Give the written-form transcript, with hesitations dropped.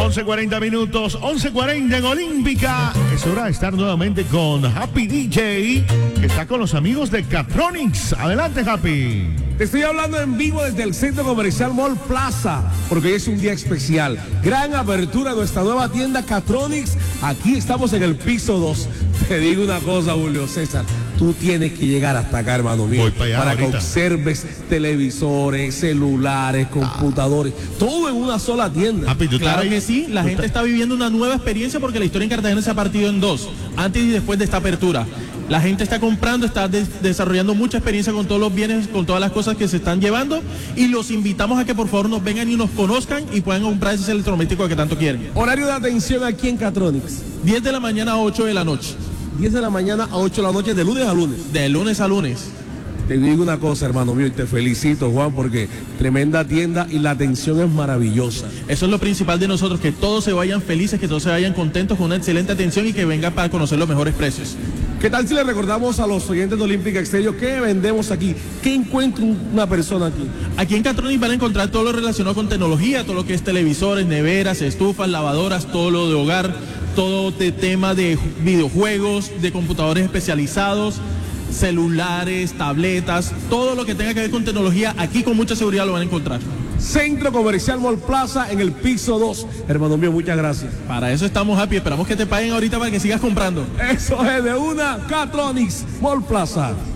11:40 minutos, 11:40 en Olímpica. Es hora de estar nuevamente con Happy DJ, que está con los amigos de Catronics. Adelante, Happy. Te estoy hablando en vivo desde el Centro Comercial Mall Plaza, porque hoy es un día especial. Gran apertura de nuestra nueva tienda Catronics. Aquí estamos en el piso 2. Te digo una cosa, Julio César. Tú tienes que llegar hasta acá, hermano mío, Voy para allá para ahorita. que observes televisores, celulares, computadores, todo en una sola tienda. Happy, ¿tú Claro estás ahí? que sí, la gente está viviendo una nueva experiencia porque la historia en Cartagena se ha partido en dos, antes y después de esta apertura. La gente está comprando, está desarrollando mucha experiencia con todos los bienes, con todas las cosas que se están llevando, y los invitamos a que por favor nos vengan y nos conozcan y puedan comprar ese electrodoméstico que tanto quieren. Horario de atención aquí en Catronics. 10 de la mañana a 8 de la noche, 10 de la mañana a 8 de la noche, de lunes a lunes. de lunes a lunes. Te digo una cosa, hermano mío, y te felicito, Juan, porque tremenda tienda y la atención es maravillosa. Eso es lo principal de nosotros, que todos se vayan felices, que todos se vayan contentos, con una excelente atención y que vengan para conocer los mejores precios. ¿Qué tal si le recordamos a los oyentes de Olímpica Exterior qué vendemos aquí? ¿Qué encuentra una persona aquí? Aquí en Catronics van a encontrar todo lo relacionado con tecnología, todo lo que es televisores, neveras, estufas, lavadoras, todo lo de hogar, todo de tema de videojuegos, de computadores especializados, celulares, tabletas, todo lo que tenga que ver con tecnología, aquí con mucha seguridad lo van a encontrar. Centro Comercial Mall Plaza en el piso 2. Hermano mío, muchas gracias. Para eso estamos happy, esperamos que te paguen ahorita para que sigas comprando. Eso es de una Catronics Mall Plaza.